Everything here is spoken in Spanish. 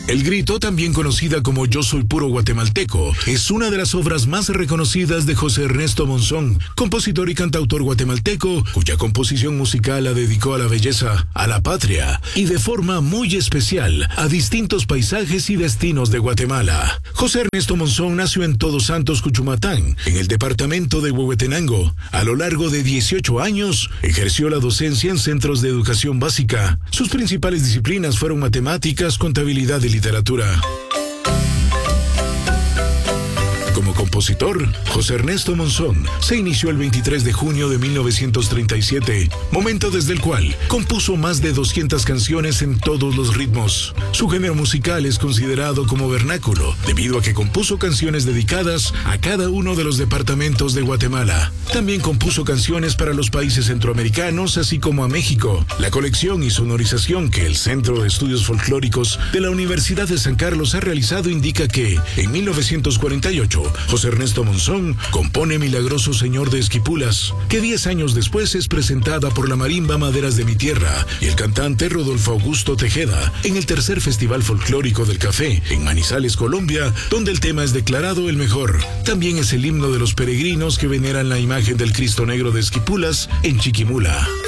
El Grito, también conocida como Yo Soy Puro Guatemalteco, es una de las obras más reconocidas de José Ernesto Monzón, compositor y cantautor guatemalteco, cuya composición musical la dedicó a la belleza, a la patria y de forma muy especial a distintos paisajes y destinos de Guatemala. José Ernesto Monzón nació en Todos Santos, Cuchumatán, en el departamento de Huehuetenango. A lo largo de 18 años, ejerció la docencia en centros de educación básica. Sus principales disciplinas fueron matemáticas, contabilidad y literatura. Como compositor, José Ernesto Monzón se inició el 23 de junio de 1937, momento desde el cual compuso más de 200 canciones en todos los ritmos. Su género musical es considerado como vernáculo, debido a que compuso canciones dedicadas a cada uno de los departamentos de Guatemala. También compuso canciones para los países centroamericanos, así como a México. La colección y sonorización que el Centro de Estudios Folclóricos de la Universidad de San Carlos ha realizado indica que, en 1948, José Ernesto Monzón compone Milagroso Señor de Esquipulas, que 10 años después es presentada por la marimba Maderas de mi Tierra y el cantante Rodolfo Augusto Tejeda en el tercer Festival Folclórico del Café en Manizales, Colombia, donde el tema es declarado el mejor. También es el himno de los peregrinos que veneran la imagen del Cristo Negro de Esquipulas en Chiquimula.